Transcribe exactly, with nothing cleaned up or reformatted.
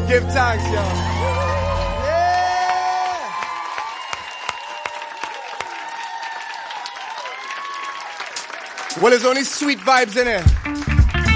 Give thanks, yo. Yeah. Well, there's only sweet vibes in it.